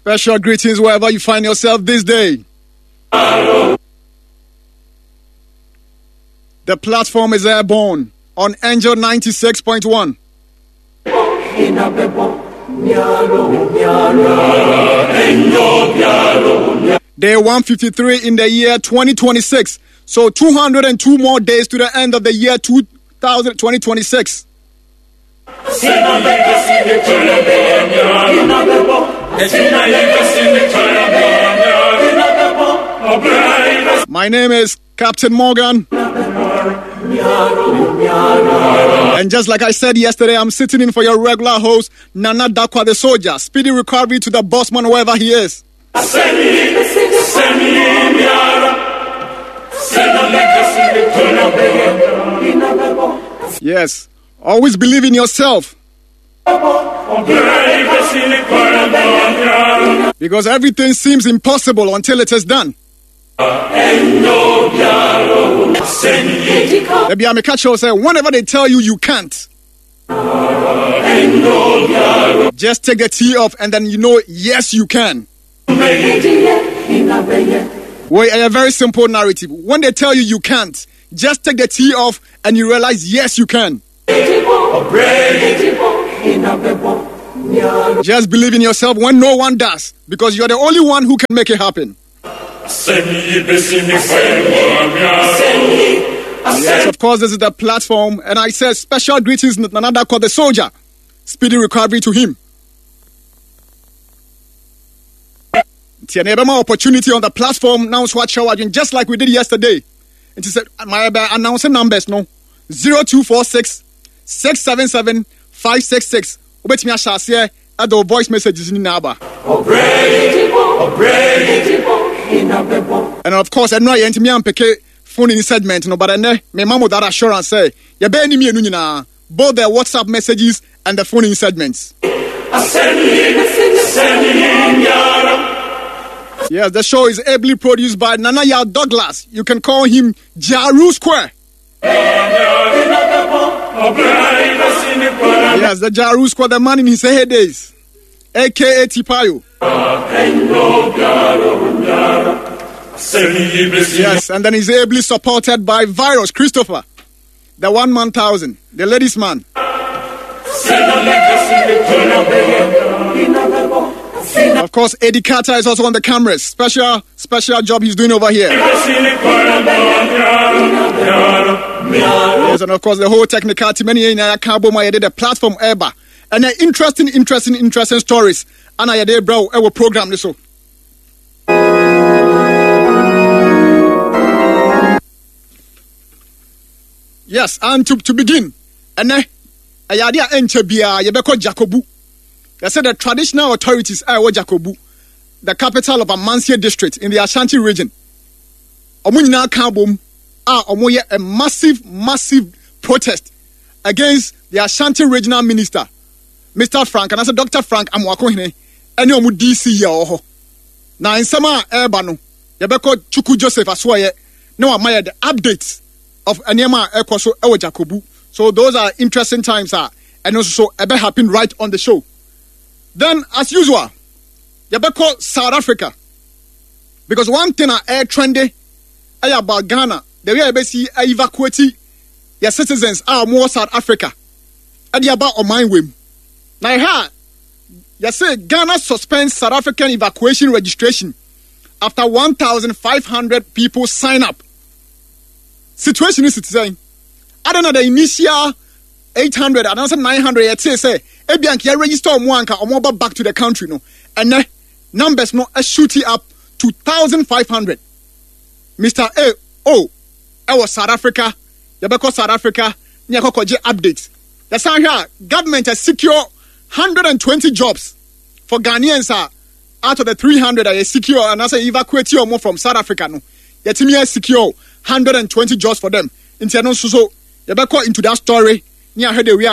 Special greetings wherever you find yourself this day. The platform is airborne on Angel 96.1. Day 153 in the year 2026. So 202 more days to the end of the year 2026. My name is Captain Morgan. And just like I said yesterday, I'm sitting in for your regular host, Nana Dakwa the Soldier. Speedy recovery to the bossman wherever he is. Yes, always believe in yourself. Because everything seems impossible until it is done. Whenever they tell you you can't, just take the tea off and then you know, yes, you can. Well, a very simple narrative. When they tell you you can't, just take the tea off and you realize, yes, you can. Just believe in yourself when no one does, because you're the only one who can make it happen. Yes, of course, this is the platform, and I said special greetings to Nana called the Soldier. Speedy recovery to him. Opportunity on the platform now, just like we did yesterday. And he said, my announcing numbers no 0246 677 566. Obet me shall say at the voice messages in Naba. And of course, I know you me and peke phone in segment, no, but I know my mom with that assurance say, you bear me and both the WhatsApp messages and the phone in segments. Yes, the show is ably produced by Nanaya Douglas. You can call him Jaru Square. Yes, the Jaru Square, the man in his heydays, aka Tipayo. Yes, and then he's ably supported by Virus Christopher, the 1,000, the ladies' man. Of course, Eddie Carter is also on the cameras. Special job he's doing over here. Yes, and of course, the whole technical team. Many did a platform ever. And interesting stories. And I did bro, I will program this. Yes, and to begin, and I idea Enchebia, Yebeko Jacobu. They said the traditional authorities are Jacobu, the capital of Amansia district in the Ashanti region. Omunina Kabum are a massive protest against the Ashanti regional minister, Mr. Frank, and I said Dr. Frank Amwakohine, and you DC yo. Now in summer Erbano, Yebeko Chuku Joseph Aswaye, no amaya the updates of Anyama Ekoso Ewa Jacobu. So those are interesting times, and also ebe happen right on the show. Then, as usual, you better call South Africa. Because one thing air trendy about Ghana, the way I see evacuate your citizens are more South Africa. And you about on my whim. Now, you say Ghana suspends South African evacuation registration after 1,500 people sign up. Situation is saying, I don't know the initial 800, I don't say 900, yet say, Ebianki, I register Mwanka or mobile back to the country, no. And then numbers no are shooting up to 1,500. Mr. I was South Africa, Yabeko South Africa, Nyakokoje updates. The sound here, government has secured 120 jobs for Ghanaians out of the 300 that are secure and as I evacuate you more from South Africa, no. Yet me has secure 120 jobs for them. So Yabeko into that story. Then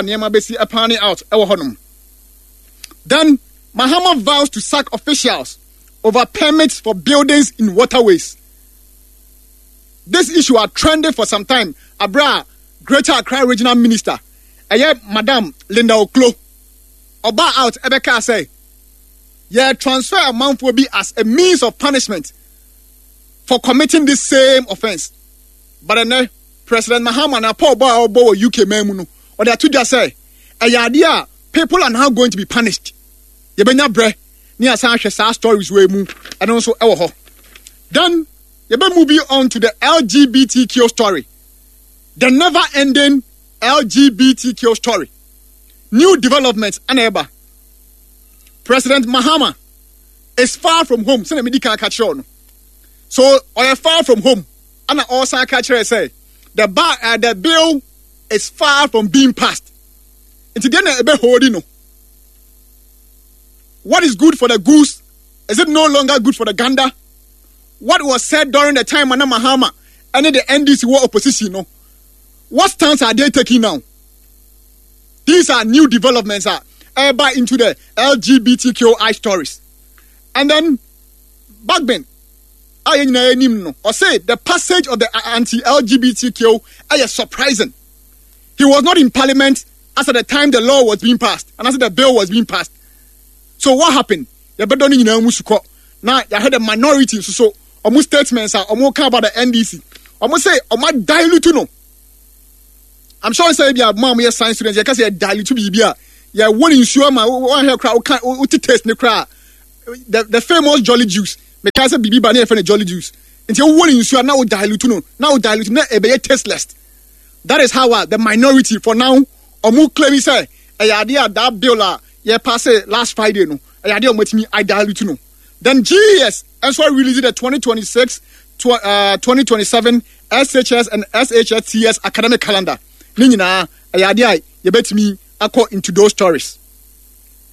Mahama vows to sack officials over permits for buildings in waterways. This issue are trending for some time. Abra, Greater Accra Regional Minister, Madam Linda Oklo, Oba out Ebeka say, Yeah, transfer a man will be as a means of punishment for committing this same offense. But then President Mahama na Paul Bow UK Memuno, or they are to just say, a idea people are now going to be punished. You be not bre near Sanchez stories way move and also our then you be moving on to the LGBTQ story. The never ending LGBTQ story. New developments and ever. President Mahama is far from home. So or far from home. And also catcher say the bill is far from being passed. It's again a holding. What is good for the goose? Is it no longer good for the gander? What was said during the time Mana Mahama and the NDC war opposition? No? What stance are they taking now? These are new developments into the LGBTQI stories. And then back then, or say the passage of the anti-LGBTQ is surprising. He was not in parliament as at the time the law was being passed and as the bill was being passed. So what happened? Now you had a minority so almost statements are almost about the NDC. Almost say almost dilute no. I'm sure say be a mom yes science students because you dilute to be yeah one ensure my one hair crowd taste the crowd the famous Jolly Juice because bibi ba na friend Jolly Juice until one ensure now dilute no now dilute na e be tasteless. That is how the minority for now almost claim say e idea that bill yeah pass last Friday no e idea omatimi I dilute no. Then GES also released the 2026-2027 SHS and SHSTS academic calendar. Nina, a idea you bet me into those stories.